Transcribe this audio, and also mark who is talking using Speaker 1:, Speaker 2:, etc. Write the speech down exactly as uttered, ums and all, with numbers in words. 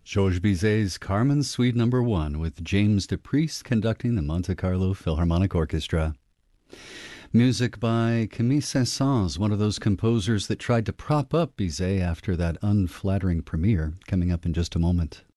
Speaker 1: Georges Bizet's Carmen Suite Number One with James DePriest conducting the Monte Carlo Philharmonic Orchestra. Music by Camille Saint-Saëns, one of those composers that tried to prop up Bizet after that unflattering premiere, coming up in just a moment.